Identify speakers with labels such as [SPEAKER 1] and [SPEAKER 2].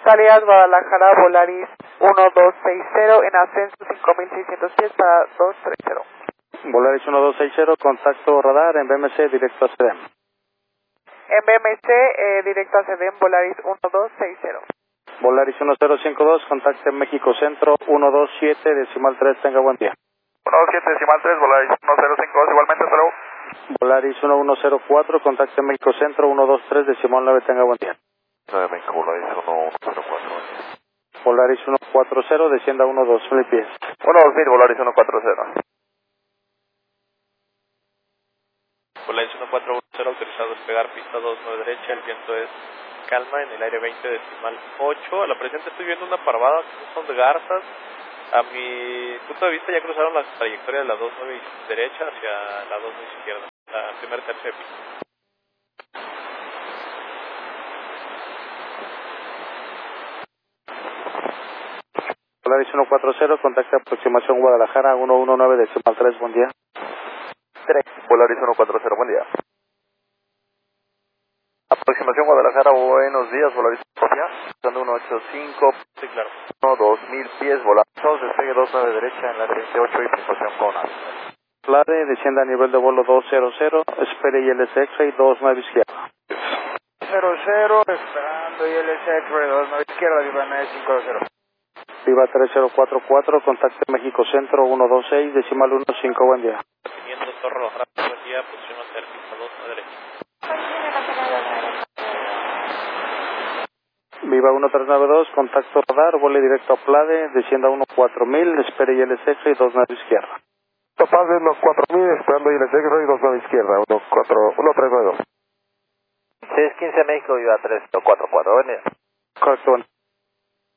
[SPEAKER 1] Salida Guadalajara, Volaris 1260 en ascenso 5600 pies para 230.
[SPEAKER 2] Volaris 1260, contacto radar en BMC directo a CDM.
[SPEAKER 1] En BMC, directo a CDM, Volaris 1260.
[SPEAKER 2] Volaris 1052, contacto en México Centro 127, decimal 3, tenga buen día.
[SPEAKER 3] 17 decimal 3, Volaris 1052, igualmente, hasta luego.
[SPEAKER 2] Volaris 1104, contacto en México Centro 123, decimal 9, tenga buen día.
[SPEAKER 3] 9 México, Volaris 1104.
[SPEAKER 2] Volaris 140, descienda 12,000 pies.
[SPEAKER 3] 2000, Volaris 140.
[SPEAKER 4] Volaris 1410, autorizado a despegar pista 29 derecha, el viento es calma en el aire 20 decimal 8. A la presente estoy viendo una parvada que son de garzas. A mi punto de vista ya cruzaron la trayectoria de la 29 derecha hacia la 29 izquierda, la primer tercio de pista.
[SPEAKER 2] Volaris 140, contacto aproximación Guadalajara 119, decimal 3, buen día.
[SPEAKER 3] 3, Volaris 140, buen día. Aproximación Guadalajara, buenos días, Volaris Sofía, usando 185,
[SPEAKER 4] Sí, claro.
[SPEAKER 3] 2000 pies, Volaris 2, despegue 29 derecha en la 38 y puntuación con A.
[SPEAKER 2] Plade, descienda a nivel de vuelo 200, espere ILS X-Ray 29 izquierda.
[SPEAKER 5] 00, esperando ILS X-Ray 29 izquierda, Viva 950.
[SPEAKER 2] Viva 3044, contacto México Centro 126, decimal 15, buen día.
[SPEAKER 4] 500 Torre rápido, buen día, posición a hacer pista 29 derecha.
[SPEAKER 2] Viva 1392, contacto radar, vuele directo a Plade, descienda 14000, espere ILS X-Ray 29 izquierda.
[SPEAKER 3] Topaz de los 4000, esperando ILS X-Ray 29 izquierda, 139.
[SPEAKER 5] 615 México, Viva 3044, buen día.
[SPEAKER 2] Correcto, bueno.